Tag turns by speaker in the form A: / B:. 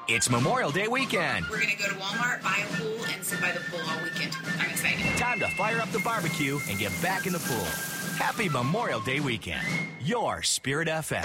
A: It's Memorial Day weekend.
B: We're going to go to Walmart, buy a pool, and sit by the pool all weekend. I'm excited.
A: Time to fire up the barbecue and get back in the pool. Happy Memorial Day weekend. Your Spirit FM.